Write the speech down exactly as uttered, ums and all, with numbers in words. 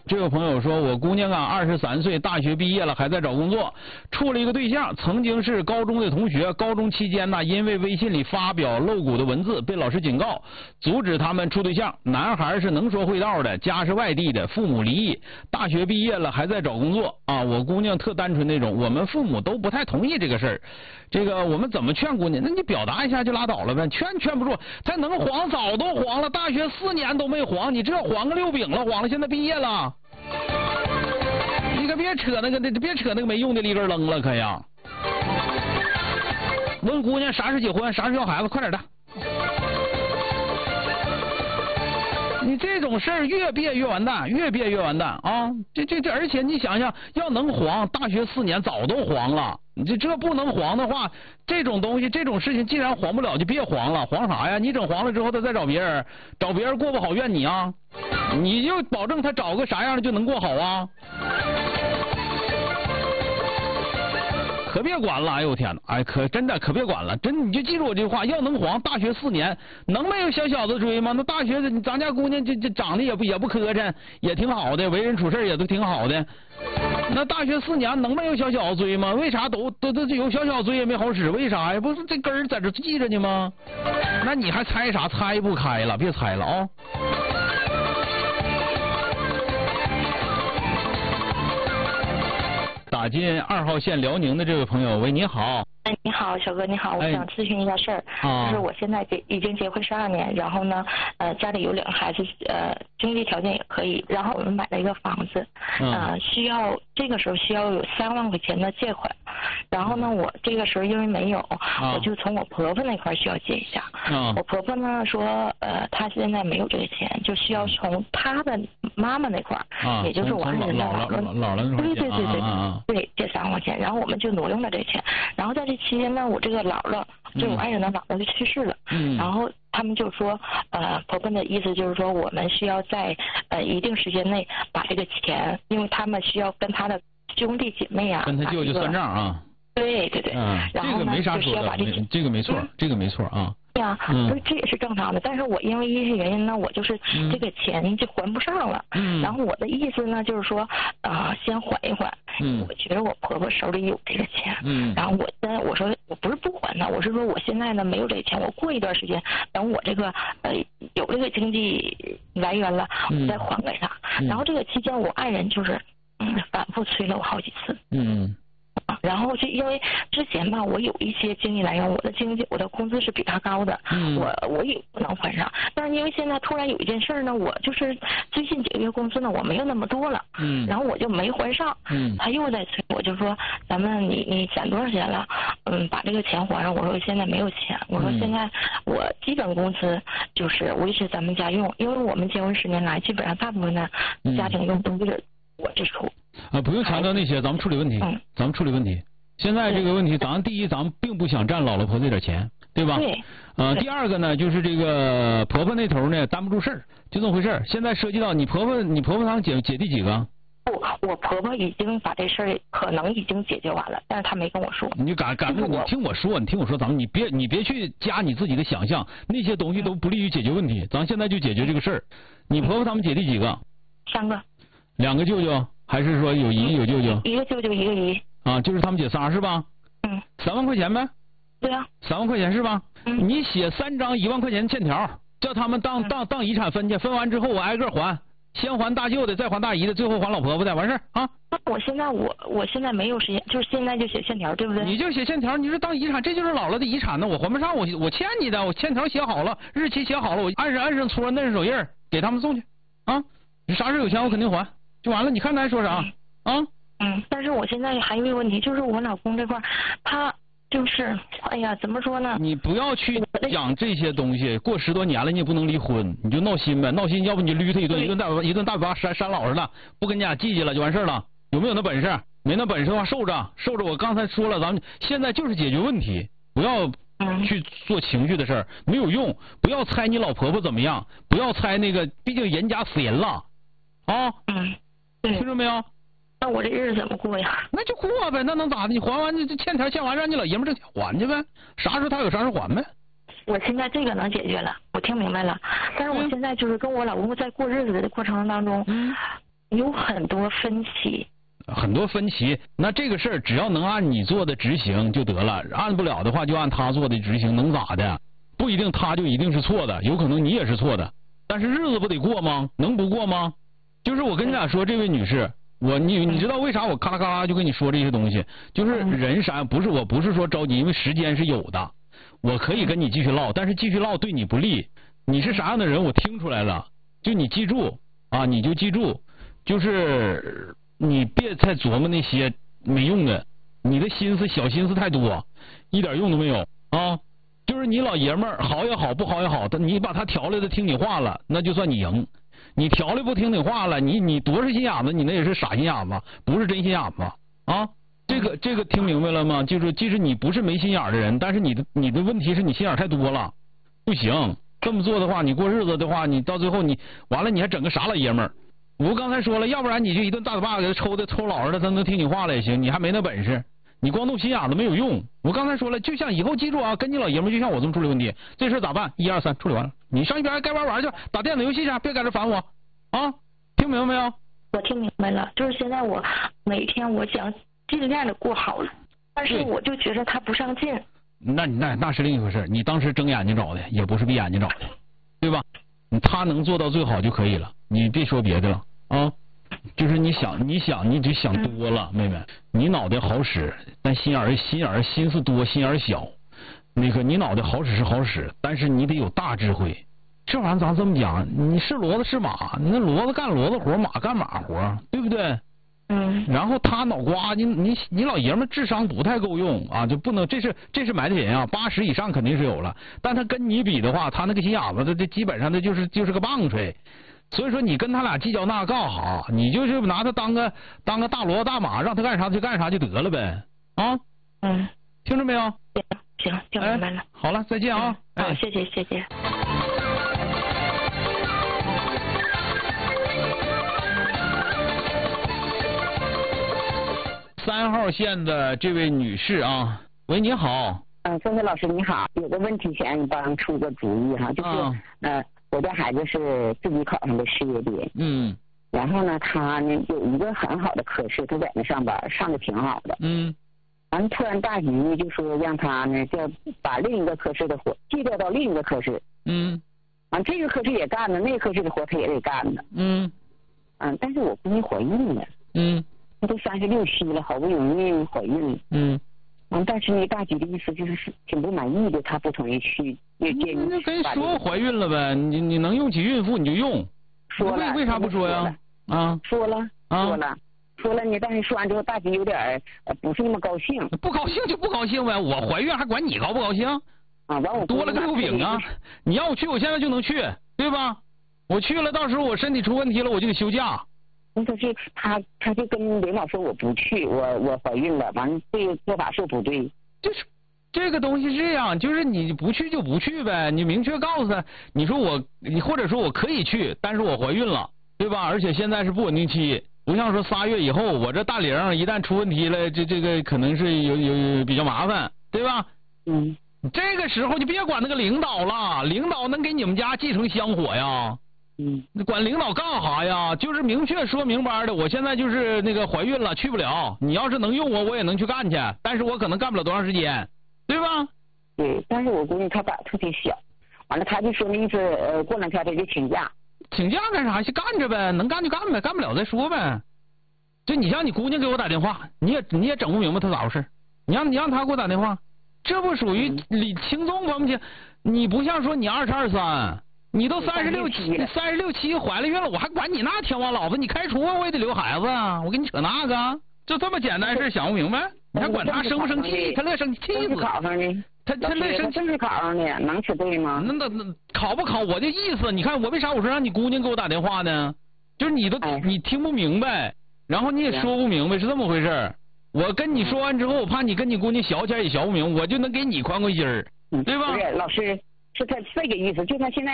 这位朋友说，我姑娘啊，二十三岁，大学毕业了，还在找工作，处了一个对象，曾经是高中的同学。高中期间呢，因为微信里发表露骨的文字，被老师警告，阻止他们处对象。男孩是能说会道的，家是外地的，父母离异。大学毕业了，还在找工作啊。我姑娘特单纯那种，我们父母都不太同意这个事儿。这个我们怎么劝姑娘？那你表达一下就拉倒了呗，劝劝不住。她能黄早都黄了，大学四年都没黄，你这黄个六饼了，黄了，现在毕业了。你可别扯那个，别扯那个没用的立根扔了，可呀！问姑娘啥时结婚，啥时要孩子，快点的。你这种事儿越憋越完蛋，越憋越完蛋啊！这这这，而且你想想，要能黄，大学四年早都黄了。你这这不能黄的话，这种东西，这种事情既然黄不了，就别黄了。黄啥呀？你整黄了之后，他再找别人，找别人过不好怨你啊！你就保证他找个啥样的就能过好啊？可别管了！哎呦天哪！哎，可真的可别管了！真你就记住我这句话，要能黄，大学四年能没有小小子追吗？那大学咱家姑娘这这长得也不也不磕碜，也挺好的，为人处事也都挺好的。那大学四年能没有小小子追吗？为啥都都都有小小子追也没好使？为啥呀？不是这根儿在这记着呢吗？那你还猜啥？猜不开了，别猜了啊！打进二号线辽宁的这位朋友，喂，你好。 哎，你好，小哥，你好，我想咨询一下事儿， 哎、 就是我现在结已经结婚十二年，然后呢，呃，家里有两个孩子，呃，经济条件也可以，然后我们买了一个房子，呃，需要这个时候需要有三万块钱的借款，然后呢，我这个时候因为没有， 啊、 我就从我婆婆那块需要借一下， 啊、 我婆婆呢说，呃，她现在没有这个钱，就需要从她的妈妈那块， 啊、 也就是我爱人的姥姥姥姥那块，对对对对， 啊啊、 对，借三万块钱，然后我们就挪用了这钱，然后在这期间呢，我这个姥姥，就我爱人的姥姥就去世了， 嗯， 然后他们就说，呃，婆婆的意思就是说，我们需要在呃一定时间内把这个钱，因为他们需要跟他的兄弟姐妹啊， 跟他舅舅算账啊， 对对对， 嗯， 然后呢， 这个没啥说的，这个没错，这个没错啊。 对呀，所以这也是正常的，但是我因为一些原因呢，我就是这个钱就还不上了。嗯。然后我的意思呢，就是说，啊、呃，先缓一缓。嗯。我觉得我婆婆手里有这个钱。嗯。然后我现在我说我不是不还她，我是说我现在呢没有这个钱，我过一段时间，等我这个呃有这个经济来源了，我再还给她。嗯。然后这个期间，我爱人就是嗯反复催了我好几次。嗯。然后就因为之前吧，我有一些经济来源，我的经济我的工资是比他高的，嗯、我我也不能还上。但是因为现在突然有一件事呢，我就是最近几个月工资呢，我没有那么多了，嗯，然后我就没还上，嗯，他又在催，我就说咱们你你攒多少钱了？嗯，把这个钱还上。我说现在没有钱，我说现在我基本工资就是维持咱们家用，因为我们结婚十年来，基本上大部分的家庭用都是我支出。 啊，不用强调那些，咱们处理问题，嗯、咱们处理问题。现在这个问题，咱第一，咱们并不想占姥姥婆这点钱，对吧？ 对。 呃，第二个呢，就是这个婆婆那头呢担不住事儿，就这么回事儿。现在涉及到你婆婆，你婆婆她姐姐弟几个？ 不，我婆婆已经把这事儿可能已经解决完了，但是她没跟我说。 你敢敢不？你听我说，你听我说，咱们你别你别去加你自己的想象，那些东西都不利于解决问题。咱现在就解决这个事儿。你婆婆他们姐弟几个？ 三个。 两个舅舅。还是说有姨有舅舅？ 一个舅舅一个姨。 啊，就是他们姐仨是吧？ 嗯。 三万块钱呗？ 对啊。 三万块钱是吧？ 嗯。 你写三张一万块钱欠条，叫他们当、嗯、当当遗产分去，分完之后我挨个还，先还大舅的，再还大姨的，最后还老婆婆的，完事儿啊。 那我现在我我现在没有时间，就是现在就写欠条，对不对？ 你就写欠条，你说当遗产，这就是姥姥的遗产呢，我还不上，我我欠你的，我欠条写好了，日期写好了，我按上按上戳那手印给他们送去啊。你啥时候有钱我肯定还，就完了。你看他还说啥？嗯啊， 嗯，但是我现在还有一个问题，就是我老公这块，他就是，哎呀，怎么说呢？ 你不要去讲这些东西，过十多年了你也不能离婚，你就闹心呗，闹心，要不你捋他一顿，一顿大一顿大嘴巴扇扇老实了，不跟你俩计较了就完事了。有没有那本事？没那本事的话，受着受着。我刚才说了，咱们现在就是解决问题，不要去做情绪的事儿，没有用。不要猜你老婆婆怎么样，不要猜那个，毕竟人家死人了，啊， 嗯，对， 听着没有？ 那我这日子怎么过呀？ 那就过呗，那能咋的？你还完这欠条欠完，让你老爷们挣钱还去呗，啥时候他有啥时候还呗。 我现在这个能解决了，我听明白了。但是我现在就是跟我老公在过日子的过程当中，嗯， 有很多分歧。 很多分歧，那这个事儿只要能按你做的执行就得了，按不了的话就按他做的执行，能咋的？不一定他就一定是错的，有可能你也是错的，但是日子不得过吗？能不过吗？就是我跟你俩说，这位女士，我你你知道为啥我咔啦咔啦就跟你说这些东西？就是人啥不是我不是说着急，因为时间是有的，我可以跟你继续唠，但是继续唠对你不利。你是啥样的人我听出来了，就你记住啊，你就记住，就是你别再琢磨那些没用的，你的心思小心思太多，一点用都没有啊。就是你老爷们儿好也好不好也好，他你把他调来的听你话了，那就算你赢。你调来不听你话了，你你多少心眼子，你那也是傻心眼子，不是真心眼子啊。这个这个听明白了吗？就是即使你不是没心眼的人，但是你的你的问题是你心眼太多了，不行。这么做的话，你过日子的话，你到最后你完了，你还整个傻老爷们儿。我刚才说了，要不然你就一顿大嘴巴给他抽的抽老实的，他能听你话了也行，你还没那本事。你光动心眼子没有用。我刚才说了，就像以后记住啊，跟你老爷们就像我这么处理问题，这事咋办？一二三，处理完了，你上一边该玩玩去，打电子游戏去，别在这烦我啊！听明白没有？ 我听明白了，就是现在我每天我想尽量的过好了，但是我就觉得他不上进。 那那那是另一回事，你当时睁眼睛找的，也不是闭眼睛找的，对吧？他能做到最好就可以了，你别说别的了啊。就是你想你想你就想多了，妹妹，你脑袋好使，但心眼儿心眼儿心思多，心眼儿小。那个你脑袋好使是好使，但是你得有大智慧。这玩意儿咱这么讲，你是骡子是马，那骡子干骡子活，马干马活，对不对？ 嗯。 然后他脑瓜，你你你老爷们智商不太够用啊，就不能，这是这是埋汰人啊，八十以上肯定是有了，但他跟你比的话，他那个心眼子，这这基本上他就是就是个棒槌。所以说你跟他俩计较那干好，你就是拿他当个当个大骡子大马，让他干啥就干啥就得了呗啊。 嗯， 听着没有？ 行，听明白了。 哎、好了，再见啊！ 好、哎，谢谢谢谢。 三号线的这位女士啊，喂，你好。 嗯、呃，孙飞老师你好，有个问题想让你帮出个主意哈，就是、啊、呃。我家孩子是自己考上的事业编， 嗯， 然后呢，他呢有一个很好的科室，他在那上班，上的挺好的， 嗯， 完突然大局呢就说让他呢调把另一个科室的活借调到另一个科室， 嗯， 完这个科室也干了，那个科室的活他也得干的， 嗯， 嗯，但是我闺女怀孕了， 嗯， 她都三十六七了，好不容易怀孕了， 嗯。 完，但是呢，大局的意思就是挺不满意的，他不同意去也建议。 那跟你说怀孕了呗，你你能用起孕妇你就用。 说了。 为为啥不说呀？啊。 说了。 啊。 说了。说了呢，但是说完之后，大局有点呃不是那么高兴。 不高兴就不高兴呗，我怀孕还管你高不高兴？ 啊，完我多了个六饼啊！你要我去，我现在就能去，对吧？我去了，到时候我身体出问题了，我就得休假。 那他是他他就跟领导说我不去，我我怀孕了，完了这个做法是不对。 就是这个东西是这样，就是你不去就不去呗，你明确告诉他，你说我你或者说我可以去，但是我怀孕了，对吧？而且现在是不稳定期，不像说仨月以后我这大龄一旦出问题了，这这个可能是有有比较麻烦，对吧？ 嗯， 这个时候就别管那个领导了，领导能给你们家继承香火呀。 嗯， 管领导干啥呀？就是明确说明白的，我现在就是那个怀孕了，去不了。你要是能用我，我也能去干去，但是我可能干不了多长时间，对吧？ 对，但是我闺女她胆特别小，完了她就说那意思，呃，过两天她就请假。 请假干啥？去干着呗，能干就干呗，干不了再说呗。就你像你姑娘给我打电话，你也你也整不明白她咋回事，你让你让她给我打电话，这不属于理轻重吗？不行，你不像说你二十二三。你都三十六七，三十六七怀了孕了，我还管你那天王老子？你开除我也得留孩子啊！我跟你扯那个，就这么简单事想不明白？你还管他生不生气？他乐生气死。 考上的， 他他乐生气。 是考上的，能吃对吗？ 那那那考不考我的意思？你看我为啥我说让你姑娘给我打电话呢？就是你都、哎、你听不明白，然后你也说不明白，是这么回事。我跟你说完之后，我怕你跟你姑娘小起来也小不明，我就能给你宽宽心儿，对吧？ 不是，老师是他这个意思，就他现在。